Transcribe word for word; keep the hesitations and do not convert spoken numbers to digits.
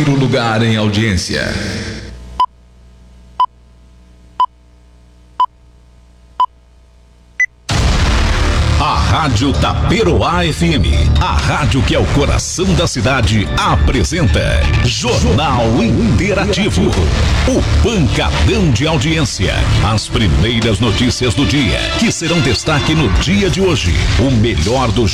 Primeiro lugar em audiência. A Rádio Taperoá F M, a rádio que é o coração da cidade, apresenta Jornal Interativo. O pancadão de audiência. As primeiras notícias do dia, que serão destaque no dia de hoje. O melhor do